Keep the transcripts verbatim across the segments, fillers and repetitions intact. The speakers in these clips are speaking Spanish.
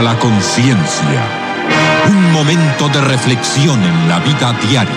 La conciencia. Un momento de reflexión en la vida diaria.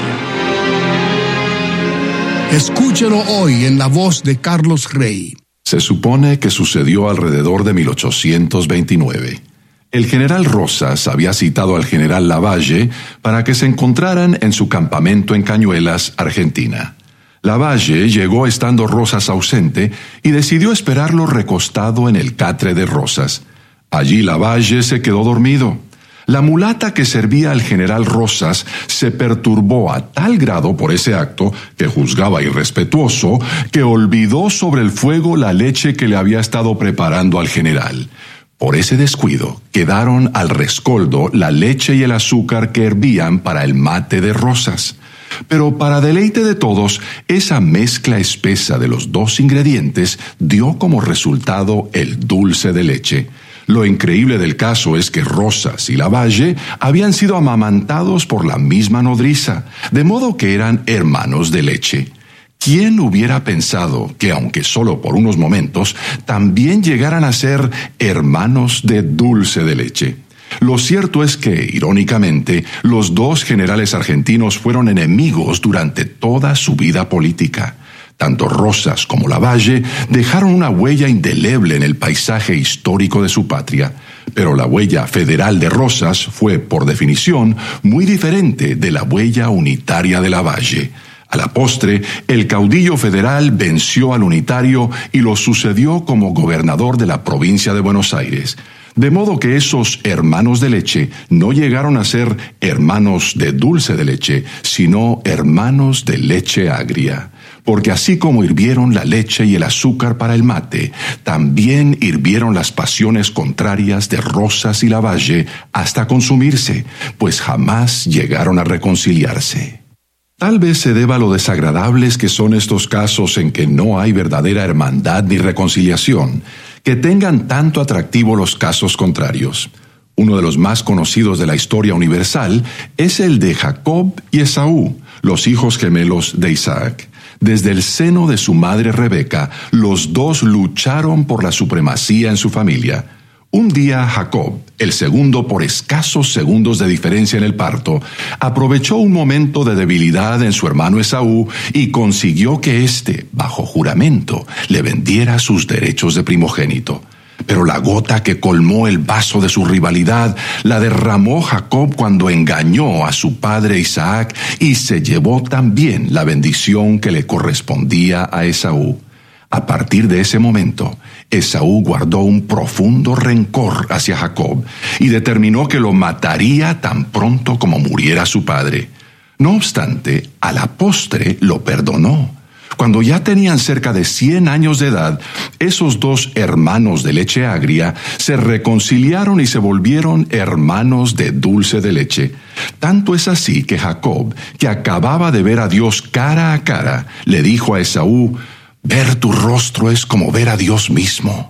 Escúchelo hoy en la voz de Carlos Rey. Se supone que sucedió alrededor de mil ochocientos veintinueve. El general Rosas había citado al general Lavalle para que se encontraran en su campamento en Cañuelas, Argentina. Lavalle llegó estando Rosas ausente y decidió esperarlo recostado en el catre de Rosas. Allí Lavalle se quedó dormido. La mulata que servía al general Rosas se perturbó a tal grado por ese acto, que juzgaba irrespetuoso, que olvidó sobre el fuego la leche que le había estado preparando al general. Por ese descuido, quedaron al rescoldo la leche y el azúcar que hervían para el mate de Rosas. Pero para deleite de todos, esa mezcla espesa de los dos ingredientes dio como resultado el dulce de leche. Lo increíble del caso es que Rosas y Lavalle habían sido amamantados por la misma nodriza, de modo que eran hermanos de leche. ¿Quién hubiera pensado que, aunque solo por unos momentos, también llegaran a ser hermanos de dulce de leche? Lo cierto es que, irónicamente, los dos generales argentinos fueron enemigos durante toda su vida política. Tanto Rosas como Lavalle dejaron una huella indeleble en el paisaje histórico de su patria, pero la huella federal de Rosas fue, por definición, muy diferente de la huella unitaria de Lavalle. A la postre, el caudillo federal venció al unitario y lo sucedió como gobernador de la provincia de Buenos Aires. De modo que esos hermanos de leche no llegaron a ser hermanos de dulce de leche, sino hermanos de leche agria. Porque así como hirvieron la leche y el azúcar para el mate, también hirvieron las pasiones contrarias de Rosas y Lavalle hasta consumirse, pues jamás llegaron a reconciliarse. Tal vez se deba a lo desagradables que son estos casos en que no hay verdadera hermandad ni reconciliación, que tengan tanto atractivo los casos contrarios. Uno de los más conocidos de la historia universal es el de Jacob y Esaú, los hijos gemelos de Isaac. Desde el seno de su madre Rebeca, los dos lucharon por la supremacía en su familia. Un día Jacob, el segundo por escasos segundos de diferencia en el parto, aprovechó un momento de debilidad en su hermano Esaú y consiguió que éste, bajo juramento, le vendiera sus derechos de primogénito. Pero la gota que colmó el vaso de su rivalidad la derramó Jacob cuando engañó a su padre Isaac y se llevó también la bendición que le correspondía a Esaú. A partir de ese momento, Esaú guardó un profundo rencor hacia Jacob y determinó que lo mataría tan pronto como muriera su padre. No obstante, a la postre lo perdonó. Cuando ya tenían cerca de cien años de edad, esos dos hermanos de leche agria se reconciliaron y se volvieron hermanos de dulce de leche. Tanto es así que Jacob, que acababa de ver a Dios cara a cara, le dijo a Esaú: «Ver tu rostro es como ver a Dios mismo».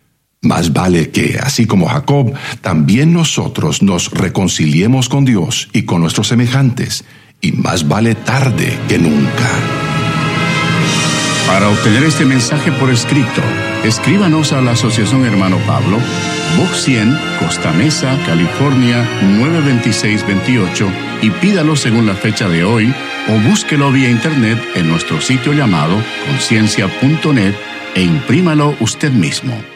Más vale que, así como Jacob, también nosotros nos reconciliemos con Dios y con nuestros semejantes, y más vale tarde que nunca. Para obtener este mensaje por escrito, escríbanos a la Asociación Hermano Pablo, Box cien, Costa Mesa, California nueve dos seis dos ocho, y pídalo según la fecha de hoy, o búsquelo vía internet en nuestro sitio llamado conciencia punto net e imprímalo usted mismo.